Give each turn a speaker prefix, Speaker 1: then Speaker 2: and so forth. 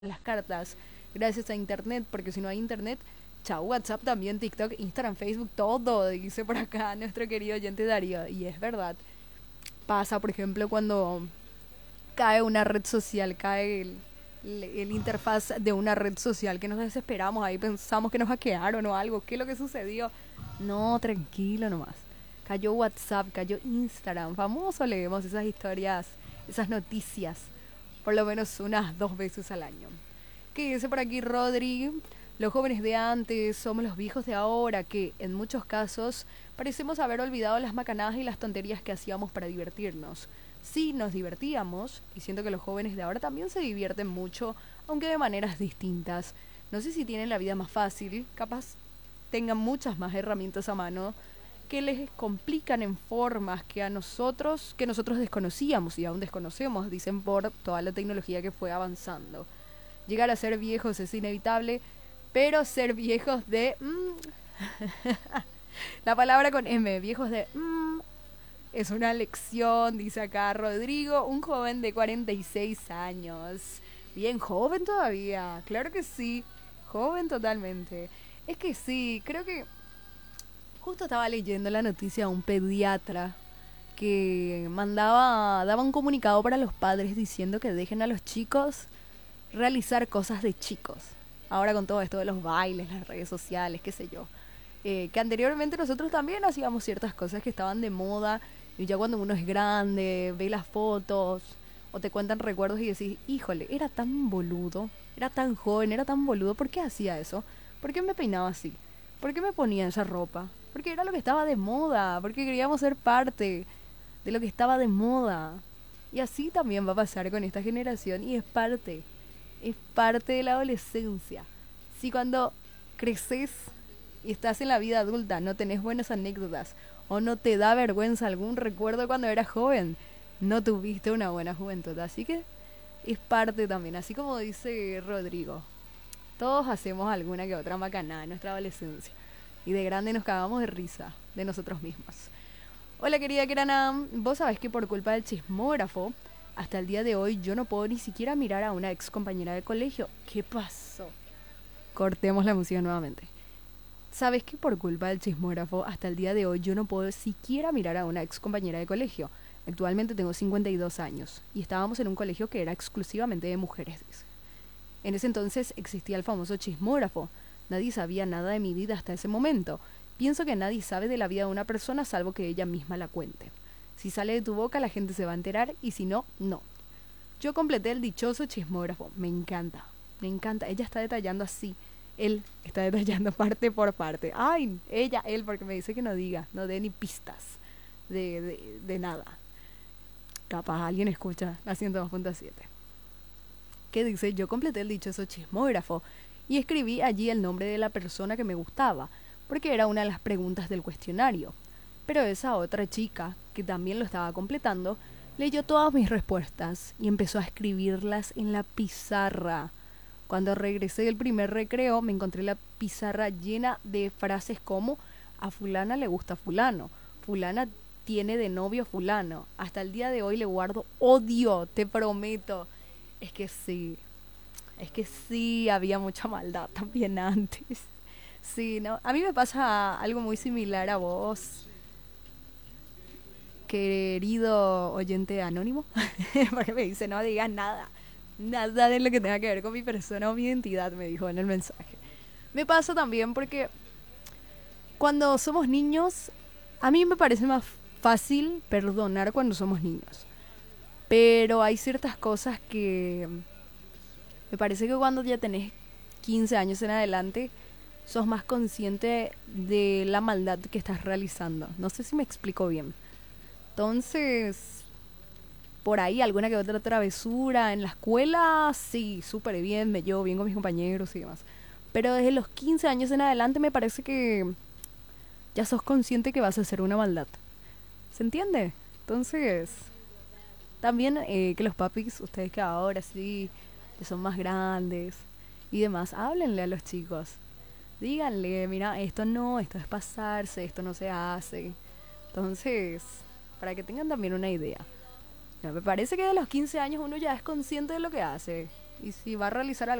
Speaker 1: las cartas gracias a internet, porque si no hay internet, chao WhatsApp también, TikTok, Instagram, Facebook, todo, dice por acá nuestro querido oyente Darío. Y es verdad, pasa por ejemplo cuando cae una red social, cae el interfaz de una red social, que nos desesperamos, ahí pensamos que nos hackearon o algo, ¿qué es lo que sucedió? No, tranquilo nomás. Cayó WhatsApp, cayó Instagram, famoso, leemos esas historias, esas noticias, por lo menos unas 2 veces al año. ¿Qué dice por aquí Rodri? Los jóvenes de antes somos los viejos de ahora que, en muchos casos, parecemos haber olvidado las macanadas y las tonterías que hacíamos para divertirnos. Sí, nos divertíamos, y siento que los jóvenes de ahora también se divierten mucho, aunque de maneras distintas. No sé si tienen la vida más fácil, capaz tengan muchas más herramientas a mano que les complican en formas que nosotros desconocíamos y aún desconocemos, dicen por toda la tecnología que fue avanzando. Llegar a ser viejos es inevitable, pero ser viejos de... la palabra con M, viejos de... es una lección, dice acá Rodrigo, un joven de 46 años. Bien joven todavía, claro que sí, joven totalmente. Es que sí, creo que justo estaba leyendo la noticia de un pediatra que daba un comunicado para los padres diciendo que dejen a los chicos realizar cosas de chicos. Ahora con todo esto de los bailes, las redes sociales, qué sé yo. Que anteriormente nosotros también hacíamos ciertas cosas que estaban de moda y ya cuando uno es grande, ve las fotos o te cuentan recuerdos y decís, híjole, era tan boludo, era tan joven, era tan boludo, ¿por qué hacía eso? ¿Por qué me peinaba así? ¿Por qué me ponía esa ropa? Porque era lo que estaba de moda, porque queríamos ser parte de lo que estaba de moda. Y así también va a pasar con esta generación y es parte de la adolescencia. Si cuando creces y estás en la vida adulta no tenés buenas anécdotas o no te da vergüenza algún recuerdo cuando eras joven, no tuviste una buena juventud. Así que es parte también, así como dice Rodrigo. Todos hacemos alguna que otra macanada en nuestra adolescencia. Y de grande nos cagamos de risa de nosotros mismos. Hola querida Kirana, vos sabés que por culpa del chismógrafo, hasta el día de hoy yo no puedo ni siquiera mirar a una ex compañera de colegio. ¿Qué pasó? Cortemos la música nuevamente. ¿Sabes que por culpa del chismógrafo, hasta el día de hoy yo no puedo siquiera mirar a una ex compañera de colegio? Actualmente tengo 52 años y estábamos en un colegio que era exclusivamente de mujeres, dice. En ese entonces existía el famoso chismógrafo. Nadie sabía nada de mi vida hasta ese momento. Pienso que nadie sabe de la vida de una persona salvo que ella misma la cuente. Si sale de tu boca la gente se va a enterar y si no, no. Yo completé el dichoso chismógrafo. Me encanta, me encanta. Ella está detallando así. Él está detallando parte por parte. Ay, ella, él, porque me dice que no diga, no dé ni pistas de nada. Capaz alguien escucha la 102.7. Que dice, yo completé el dichoso chismógrafo y escribí allí el nombre de la persona que me gustaba, porque era una de las preguntas del cuestionario. Pero esa otra chica, que también lo estaba completando, leyó todas mis respuestas y empezó a escribirlas en la pizarra. Cuando regresé del primer recreo me encontré la pizarra llena de frases como a fulana le gusta fulano, fulana tiene de novio fulano. Hasta el día de hoy le guardo odio, te prometo. Es que sí, es que sí había mucha maldad también antes. Sí, no, a mí me pasa algo muy similar a vos, querido oyente anónimo, porque me dice, no digas nada, nada de lo que tenga que ver con mi persona o mi identidad, me dijo en el mensaje. Me pasa también porque cuando somos niños, a mí me parece más fácil perdonar cuando somos niños. Pero hay ciertas cosas que me parece que cuando ya tenés 15 años en adelante, sos más consciente de la maldad que estás realizando. No sé si me explico bien. Entonces, por ahí alguna que otra travesura en la escuela, sí, súper bien, me llevo bien con mis compañeros y demás. Pero desde los 15 años en adelante me parece que ya sos consciente que vas a hacer una maldad. ¿Se entiende? Entonces, también que los papis, ustedes que ahora sí, que son más grandes y demás, háblenle a los chicos. Díganle, mira, esto no, esto es pasarse, esto no se hace. Entonces, para que tengan también una idea. No, me parece que de los 15 años uno ya es consciente de lo que hace. Y si va a realizar